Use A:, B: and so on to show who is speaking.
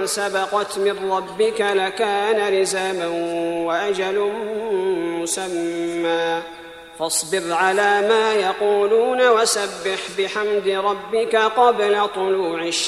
A: سبقت من ربك لكان لزاما وأجل مسمى فاصبر على ما يقولون وسبح بحمد ربك قبل طلوع الشمس